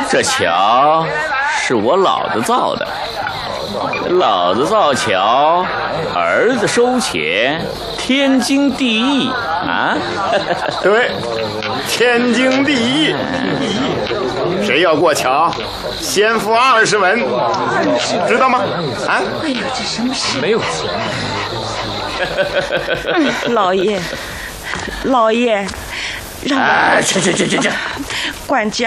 这桥是我老子造的，老子造桥，儿子收钱，天经地义啊！ 对，天经地义。谁要过桥，先付20文，知道吗？啊！ 哎呀，这什么事？ 没有钱。 老爷，老爷，让我去， 管家。